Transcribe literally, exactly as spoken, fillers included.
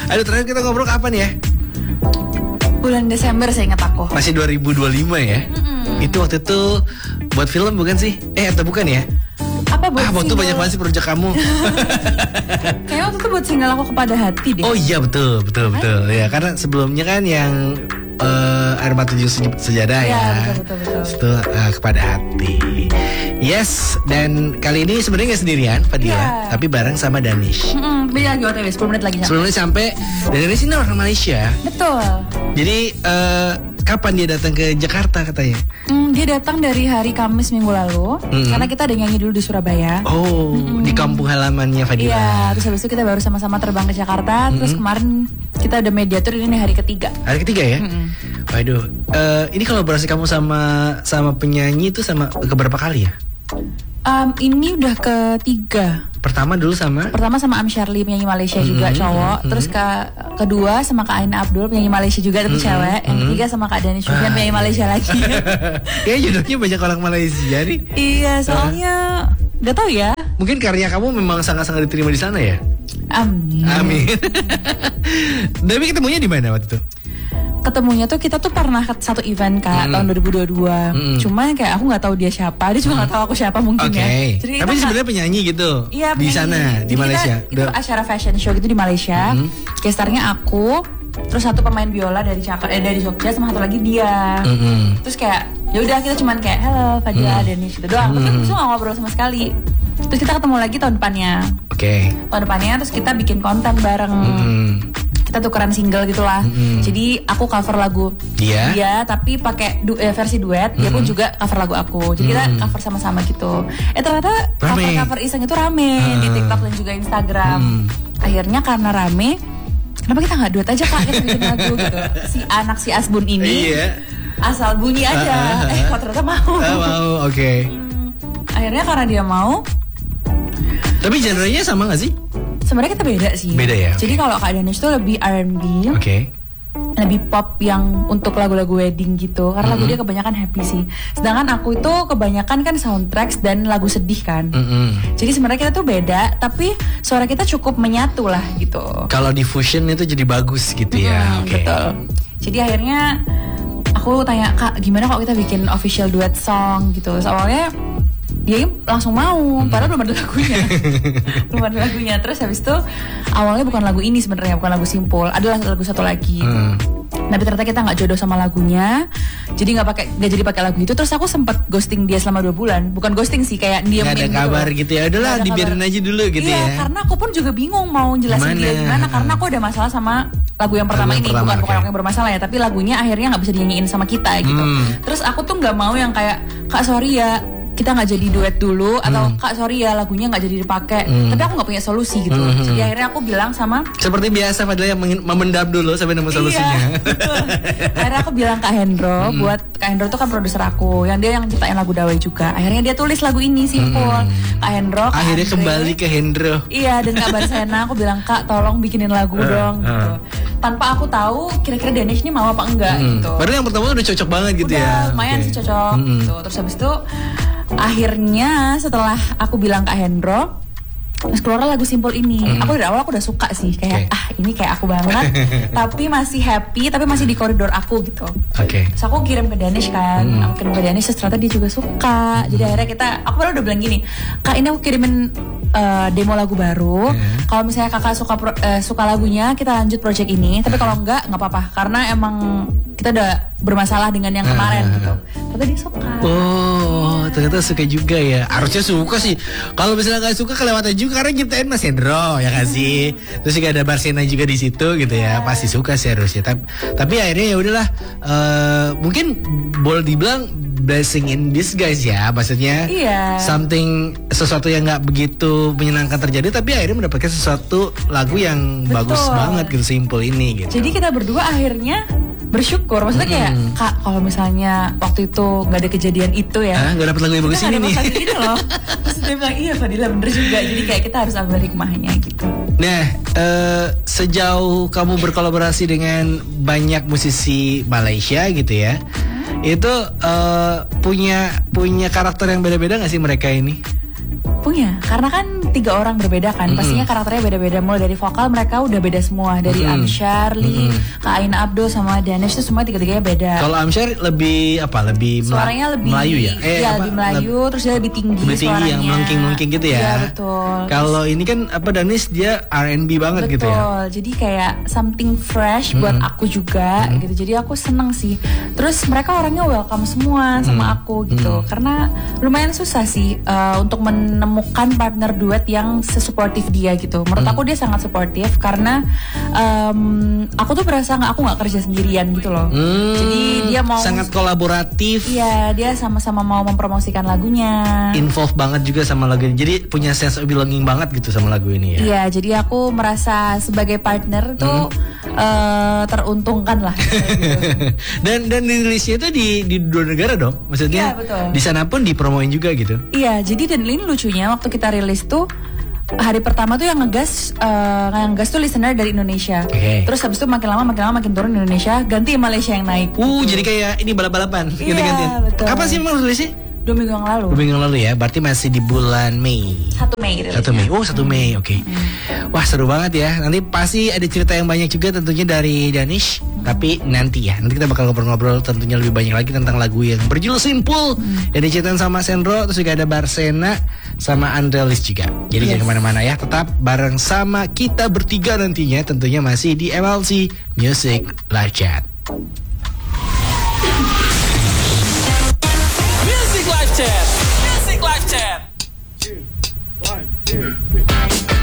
Aduh, terakhir kita ngobrol kapan ya? Bulan Desember saya ingat aku. Masih dua ribu dua puluh lima ya? Mm-mm. Itu waktu itu buat film bukan sih? Eh atau bukan ya? Apa buat ah, waktu single? banyak banget sih proyek kamu. Kayaknya waktu itu buat single aku Kepada Hati deh. Oh iya betul, betul, betul. Ya, karena sebelumnya kan yang uh, Air Mata Tujuh Sejadah ya. Ya, betul, betul, betul. Itu uh, Kepada Hati. Yes, dan kali ini sebenarnya nggak sendirian Fadila, ya. tapi bareng sama Danish. Mm-mm, lagi O T W, sepuluh menit lagi sampai. sepuluh menit sampai. Dan Danish ini orang Malaysia. Betul. Jadi uh, kapan dia datang ke Jakarta katanya? Mm, dia datang dari hari Kamis minggu lalu, mm-hmm. karena kita ada nyanyi dulu di Surabaya. Oh, mm-hmm. di kampung halamannya Fadila. Iya, terus habis itu kita baru sama-sama terbang ke Jakarta. Mm-hmm. Terus kemarin kita ada mediator, ini hari ketiga. Hari ketiga ya? Mm-hmm. Waduh, uh, ini kolaborasi kamu sama sama penyanyi itu sama keberapa kali ya? Um, ini udah ketiga. Pertama dulu sama? Pertama sama Am Shirley, penyanyi Malaysia mm-hmm. juga cowok. Mm-hmm. Terus ke kedua sama Kak Aina Abdul, penyanyi Malaysia juga tapi mm-hmm. cewek. Yang ketiga sama Kak Danish Rufian, ah, penyanyi iya. Malaysia lagi. Ya jodohnya banyak orang Malaysia nih. Iya, soalnya uh. gak tahu ya. Mungkin karya kamu memang sangat-sangat diterima di sana ya? Amin. Amin. Tapi ketemunya di mana waktu itu? Ketemunya tuh kita tuh pernah satu event Kak, mm. tahun dua ribu dua puluh dua. Mm. Cuman kayak aku nggak taau dia siapa, dia juga nggak mm. tahu aku siapa mungkin okay. ya. Jadi tapi sebenarnya penyanyi gitu. Iya, di penyanyi. sana di Jadi Malaysia. Kita, itu acara fashion show gitu di Malaysia. Mm. Gestarnya aku, terus satu pemain biola dari Jakarta, eh dari Jogja, sama satu lagi dia. Mm-hmm. Terus kayak ya udah kita cuman kayak hello Fadila, mm. Danish gitu doang. Tapi mm. kita nggak ngobrol sama sekali. Terus kita ketemu lagi tahun depannya. Oke. Okay. Tahun depannya terus kita bikin konten bareng. Mm. Kita tukeran single gitulah. Mm-hmm. Jadi aku cover lagu yeah. dia tapi pakai du- eh, versi duet. Mm-hmm. Dia pun juga cover lagu aku. Jadi mm-hmm. kita cover sama-sama gitu. Eh ternyata cover-cover iseng itu rame uh. di TikTok dan juga Instagram. Mm. Akhirnya karena rame, kenapa kita nggak duet aja Kak, kita bikin lagu gitu. Si anak si Asbun ini yeah. asal bunyi aja. Uh, uh, uh. Eh kok ternyata mau. Uh, mau, oke. Okay. Hmm. Akhirnya karena dia mau. Tapi genrenya sama nggak sih? Sebenarnya kita beda sih. Beda ya. Okay. Jadi kalau Kak Danish tuh lebih R and B. Oke. Okay. Lebih pop yang untuk lagu-lagu wedding gitu. Karena mm-hmm. lagu dia kebanyakan happy sih. Sedangkan aku itu kebanyakan kan soundtracks dan lagu sedih kan. Mm-hmm. Jadi sebenarnya kita tuh beda, tapi suara kita cukup menyatu lah gitu. Kalau di fusion itu jadi bagus gitu mm-hmm, ya. Okay. Betul. Jadi akhirnya aku tanya Kak, gimana kalau kita bikin official duet song gitu. Soalnya dia langsung mau, hmm. padahal belum ada lagunya. Belum ada lagunya. Terus habis itu awalnya bukan lagu ini sebenarnya, bukan lagu Simpul, adalah lagu satu lagi. Hmm. Tapi ternyata kita nggak jodoh sama lagunya, jadi nggak pakai, nggak jadi pakai lagu itu. Terus aku sempat ghosting dia selama dua bulan. Bukan ghosting sih, kayak dia nggak ada kabar gitu, gitu ya. Udahlah dibiarin aja dulu gitu iya, ya. Iya, karena aku pun juga bingung mau jelasin gimana? dia gimana. Karena aku ada masalah sama lagu yang pertama lagu ini, pertama, bukan okay. bukan aku yang bermasalah ya, tapi lagunya akhirnya nggak bisa dinyanyiin sama kita gitu. Hmm. Terus aku tuh nggak mau yang kayak Kak sorry ya, kita nggak jadi duet dulu atau hmm. Kak sorry ya lagunya nggak jadi dipakai, hmm. tapi aku nggak punya solusi gitu. Hmm. Jadi akhirnya aku bilang sama, seperti biasa Fadila yang memendam dulu sampai nemu solusinya. Iya, akhirnya aku bilang Kak Hendro, hmm. buat Kak Hendro tuh kan produser aku, yang dia yang ciptain lagu Dawai juga. Akhirnya dia tulis lagu ini Simpul. Hmm. Kak Hendro, Kak akhirnya Andre, kembali ke Hendro. Iya, dan Kak Barsena, aku bilang Kak tolong bikinin lagu uh, dong. Uh. Gitu. Tanpa aku tahu kira-kira Danish ini mau apa enggak hmm. gitu. Padahal yang pertama udah cocok banget gitu udah, ya. Lumayan okay. sih cocok. Hmm. Gitu. Terus habis itu akhirnya setelah aku bilang Kak Hendro, terus keluar lagu Simpul ini. Mm. Aku dari awal aku udah suka sih, kayak okay. ah ini kayak aku banget. Tapi masih happy, tapi masih di koridor aku gitu. Oke. Okay. Terus aku kirim ke Danish kan, mm. aku kirim ke Danish, ternyata dia juga suka. Jadi akhirnya kita, aku baru udah bilang gini, Kak ini aku kirimin uh, demo lagu baru. Mm. Kalau misalnya kakak suka pro, uh, suka lagunya, kita lanjut project ini. Tapi kalau enggak, nggak apa-apa, karena emang kita udah bermasalah dengan yang kemarin uh. gitu. Ternyata dia suka. Oh, ternyata suka juga ya. Harusnya suka sih. Kalau misalnya nggak suka kelewatan juga karena nyiptain Mas Hendro ya kan sih. Terus juga ada Barsena juga di situ gitu ya. Pasti suka sih harusnya. Tapi, tapi akhirnya ya udahlah. Uh, mungkin boleh dibilang blessing in disguise ya. Maksudnya iya. something sesuatu yang nggak begitu menyenangkan terjadi, tapi akhirnya mendapatkan sesuatu lagu yang betul. Bagus banget gitu, Simpul ini gitu. Jadi kita berdua akhirnya bersyukur, maksudnya kayak hmm. Kak kalau misalnya waktu itu nggak ada kejadian itu ya, ah, nggak dapat lagu yang bagus ini nih. Lagu ini loh. Terus dia bilang iya Fadila bener juga, jadi kayak kita harus ambil hikmahnya gitu. Nah, uh, sejauh kamu berkolaborasi dengan banyak musisi Malaysia gitu ya, hmm. itu uh, punya punya karakter yang beda-beda nggak sih mereka ini? Punya, karena kan tiga orang berbeda kan, mm-hmm. pastinya karakternya beda-beda. Mulai dari vokal mereka udah beda semua, dari mm-hmm. Amsyar, Lee, mm-hmm. Kak Aina Abdo sama Danish itu semua tiga-tiganya beda. Kalau Amsyar lebih apa? Lebih suaranya lebih Melayu ya? Eh, ya apa? lebih Melayu, Leb- terus dia lebih tinggi lebih tinggi suaranya. Yang melengking-melengking gitu ya? Iya betul. Kalau ini kan apa Danish dia R and B banget betul. gitu ya? Betul, jadi kayak something fresh mm-hmm. buat aku juga mm-hmm. gitu. Jadi aku seneng sih. Terus mereka orangnya welcome semua sama mm-hmm. aku gitu. Mm-hmm. Karena lumayan susah sih uh, untuk menemukan partner duet yang sesuportif dia gitu. Menurut hmm. aku dia sangat suportif karena um, aku tuh berasa nggak aku nggak kerja sendirian gitu loh. Hmm, jadi dia mau sangat kolaboratif. Iya, dia sama-sama mau mempromosikan lagunya. Involve banget juga sama lagu ini. Jadi punya sense of belonging banget gitu sama lagu ini ya. Iya, jadi aku merasa sebagai partner tuh hmm. uh, teruntungkan lah. Gitu. dan dan rilisnya itu di di dua negara dong. Maksudnya iya, betul. Di sana pun dipromoin juga gitu. Iya, jadi dan ini lucunya waktu kita rilis tuh hari pertama tuh yang ngegas uh, yang ngegas tuh listener dari Indonesia. Okay. Terus habis itu makin lama makin lama makin turun Indonesia, ganti Malaysia yang naik. Uh, gitu. Jadi kayak ini balap-balapan iya, ganti-gantian. Betul. Kapan sih memang rilisnya? Dua minggu yang lalu. Dua minggu yang lalu ya, berarti masih di bulan Mei. Satu Mei gitu. Satu Mei, oh satu Mei, oke. Okay. Hmm. Wah seru banget ya. Nanti pasti ada cerita yang banyak juga tentunya dari Danish. Hmm. Tapi nanti ya, nanti kita bakal ngobrol-ngobrol tentunya lebih banyak lagi tentang lagu yang berjudul Simple hmm. yang diciptakan sama Sendro, terus juga ada Barsena sama Andrelis juga. Jadi yes. jangan kemana-mana ya, tetap bareng sama kita bertiga nantinya tentunya masih di M L C Music Live Chat. Music Live Chat. Music Live Chat. Two, one, two.